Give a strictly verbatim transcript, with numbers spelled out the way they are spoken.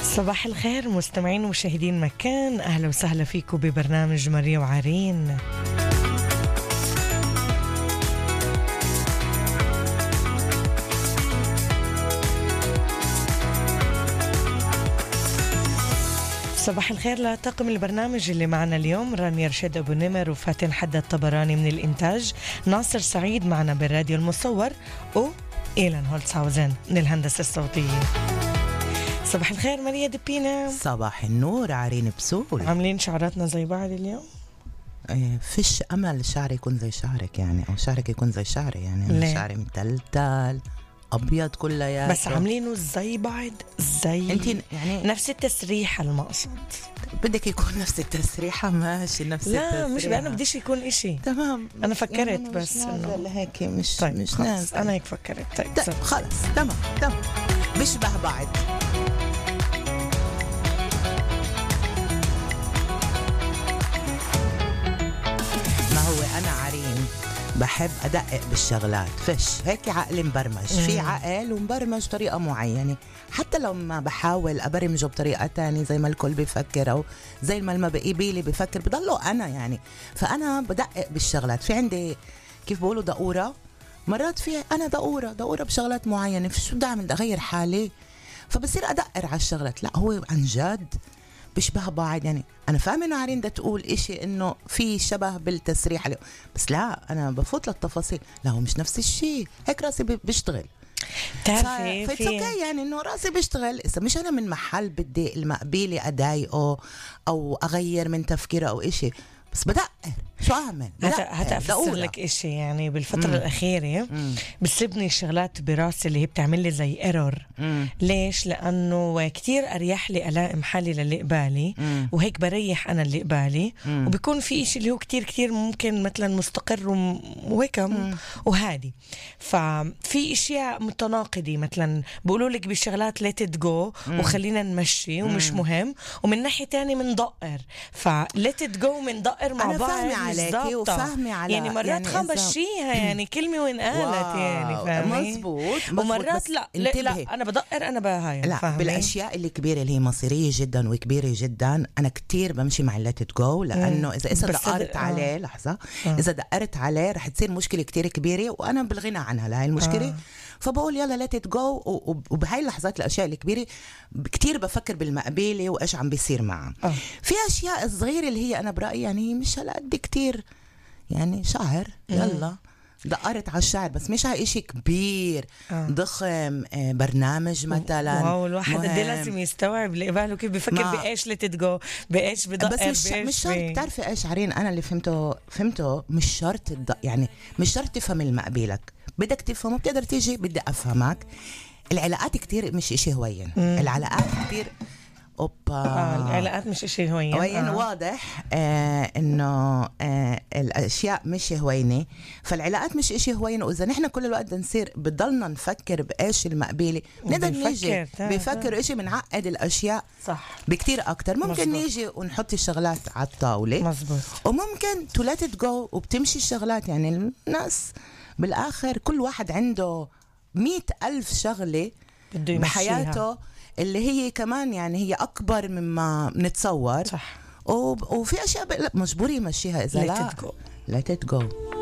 صباح الخير مستمعين ومشاهدين مكان، أهلا وسهلا فيكم ببرنامج مريا وعارين. صباح الخير لطاقم البرنامج اللي معنا اليوم، رانيا رشيد أبو نمر وفاتن حدا الطبراني من الإنتاج، ناصر سعيد معنا بالراديو المصور، وإيلان هولتسهاوزن من الهندسة الصوتية. صباح الخير مريا دبينا. صباح النور عارين بسول. عاملين شعراتنا زي بعض اليوم؟ ايه فيش امل شعري يكون زي شعرك يعني، او شعرك يكون زي شعري يعني. شعري متلتل ابيض كلياته، بس عاملينه زي بعض زي انت يعني نفس التسريحه. المقصد بدك يكون نفس التسريحه، ماشي نفس لا التسريحه. مش انا بديش يكون إشي. تمام انا فكرت يعني بس انه هيك مش طيب مش نازل. انا هيك فكرت. طيب, طيب خلص تمام تمام بيشبه بعض. ما هو انا عارين بحب أدقق بالشغلات، فش هيك عقلي مبرمج، في عقل ومبرمج طريقة معينة، حتى لو ما بحاول أبرمجه بطريقة تانية زي ما الكل بيفكر أو زي ما المبقي بيلي بيفكر، بضله أنا يعني. فأنا بدقق بالشغلات، في عندي كيف بقولوا دقورة، مرات في أنا دقورة دقورة بشغلات معينة، فشو بدي أعمل؟ بدي أغير حالي، فبصير أدقر على الشغلات. لا هو عن جد بيشبه بعض يعني. أنا فاهمة إنه عارين بدها تقول إشي إنه في شبه بالتسريح اليوم، بس لا أنا بفوت للتفاصيل، لا هو مش نفس الشيء. هيك راسي بيشتغل، تعرفي في اوكي يعني إنه راسي بيشتغل. إذا مش أنا من محل بدي المقبيلي أضايقه أو أغير من تفكيره أو إشي، بس بدقر شو أعمل؟ هتا أفسر لك إشي يعني بالفترة مم. الأخيرة مم. بسبني الشغلات براسي اللي هي بتعمل لي زي إيرور. مم. ليش؟ لأنه كتير أريح لي ألائم حالي للي قبالي، مم. وهيك بريح أنا اللي قبالي، مم. وبيكون في إشي اللي هو كتير كتير ممكن مثلا مستقر وهيك وهادي. ففي إشياء متناقضة مثلا بقولوا لك بالشغلات let it go وخلينا نمشي ومش مم. مهم، ومن ناحية تانية من دقر، فlet it go من دقر مع بعض عليكي وفهمي على يعني مرات يعني خبشيها يعني كلمة وين قالت يعني فاهمي. مزبوط, مزبوط ومرات لا لا, لا أنا بدقر أنا بهاي لا فهمي. بالأشياء اللي كبيرة اللي هي مصيرية جدا وكبيرة جدا أنا كتير بمشي مع اللي تتجو، لأنه إذا إذا دقرت عليه آه. لحظة آه. إذا دقرت عليه رح تصير مشكلة كتير كبيرة وأنا بالغنى عنها لهاي المشكلة. آه. فبقول يلا لا تتجو، وبهاي اللحظات الأشياء الكبيرة كتير بفكر بالمقبلة وإيش عم بيصير معها. آه. في أشياء صغيرة اللي هي أنا برأيي يعني مش هالقد كتير يعني شعر، يلا دقرت على الشعر بس مش على إشي كبير آه. ضخم آه برنامج مثلا. واو الواحد قد لازم يستوعب اللي قباله كيف بفكر بإيش لتتجو بإيش بدقر بس مش, مش شرط بتعرفي إيش عارين. أنا اللي فهمته فهمته مش شرط يعني مش شرط تفهم المقبلك، بدك تفهمه بتقدر تيجي بدي أفهمك. العلاقات كتير مش إشي هوين، العلاقات كتير أوبا آه العلاقات مش إشي هوين هوين آه. واضح آه إنه آه الأشياء مش هوينة، فالعلاقات مش إشي هوين. وإذا نحن كل الوقت نصير بضلنا نفكر بإيش المقبلة نقدر نيجي بفكر إشي بنعقد الأشياء صح بكتير أكتر. ممكن مزبوط. نيجي ونحط الشغلات على الطاولة مزبوط. وممكن to let it go وبتمشي الشغلات. يعني الناس بالآخر كل واحد عنده مئة ألف شغلة بحياته اللي هي كمان يعني هي أكبر مما نتصور صح. وفي أشياء مجبوري يمشيها إذا لا let it go. Let it go.